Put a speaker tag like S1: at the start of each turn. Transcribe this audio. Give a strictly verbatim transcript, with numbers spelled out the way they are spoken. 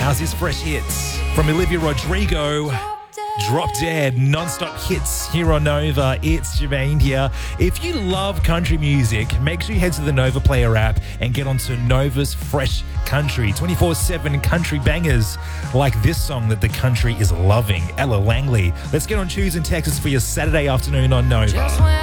S1: How's this fresh hits from Olivia Rodrigo? Drop Dead, non-stop hits here on Nova. It's Jermaine here. If you love country music, make sure you head to the Nova Player app and get onto Nova's Fresh Country. twenty-four seven country bangers like this song that the country is loving. Ella Langley. Let's get on Choose in Texas for your Saturday afternoon on Nova.